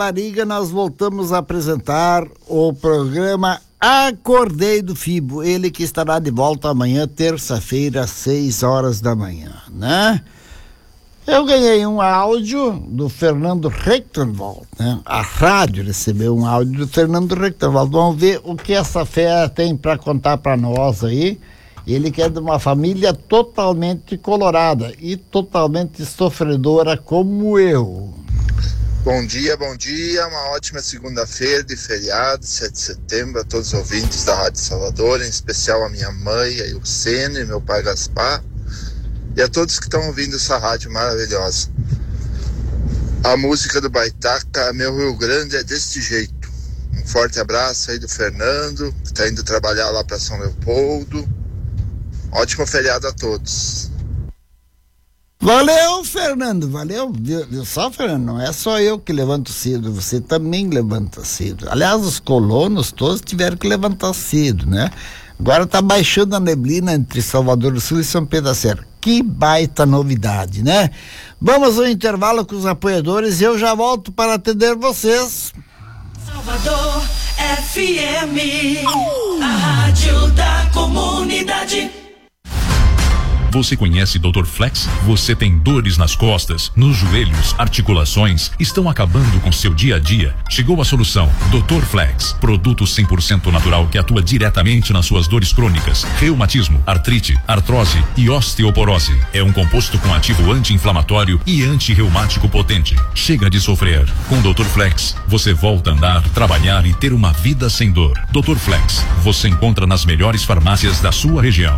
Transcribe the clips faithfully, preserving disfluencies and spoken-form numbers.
Pariga, nós voltamos a apresentar o programa Acordei do Fibo, ele que estará de volta amanhã, terça-feira, às seis horas da manhã, né? Eu ganhei um áudio do Fernando Rechtenwald, né? A rádio recebeu um áudio do Fernando Rechtenwald. Vamos ver o que essa fera tem para contar para nós aí. Ele que é de uma família totalmente colorada e totalmente sofredora como eu. Bom dia, bom dia, uma ótima segunda-feira de feriado, sete de setembro, a todos os ouvintes da Rádio Salvador, em especial a minha mãe, a Ilcene, meu pai Gaspar, e a todos que estão ouvindo essa rádio maravilhosa. A música do Baitaca, meu Rio Grande, é desse jeito. Um forte abraço aí do Fernando, que está indo trabalhar lá para São Leopoldo. Ótimo feriado a todos. Valeu, Fernando, valeu, viu, viu só, Fernando, não é só eu que levanto cedo, você também levanta cedo. Aliás, os colonos todos tiveram que levantar cedo, né? Agora tá baixando a neblina entre Salvador do Sul e São Pedro da Serra. Que baita novidade, né? Vamos ao intervalo com os apoiadores e eu já volto para atender vocês. Salvador F M, a rádio da comunidade. Você conhece doutor Flex? Você tem dores nas costas, nos joelhos, articulações, estão acabando com seu dia a dia? Chegou a solução. doutor Flex, produto cem por cento natural que atua diretamente nas suas dores crônicas, reumatismo, artrite, artrose e osteoporose. É um composto com ativo anti-inflamatório e anti-reumático potente. Chega de sofrer. Com doutor Flex, você volta a andar, trabalhar e ter uma vida sem dor. doutor Flex, você encontra nas melhores farmácias da sua região.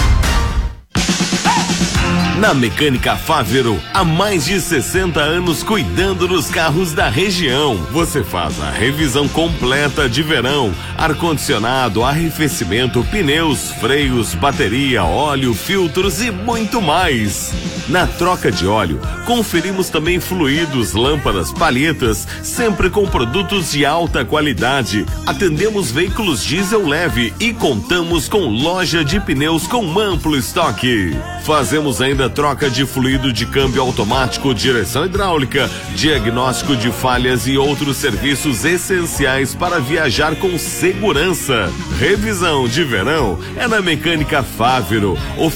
Na Mecânica Fávero, há mais de sessenta anos cuidando dos carros da região. Você faz a revisão completa de verão, ar-condicionado, arrefecimento, pneus, freios, bateria, óleo, filtros e muito mais. Na troca de óleo, conferimos também fluidos, lâmpadas, palhetas, sempre com produtos de alta qualidade. Atendemos veículos diesel leve e contamos com loja de pneus com amplo estoque. Fazemos ainda troca de fluido de câmbio automático, direção hidráulica, diagnóstico de falhas e outros serviços essenciais para viajar com segurança. Revisão de verão é na Mecânica Fávero.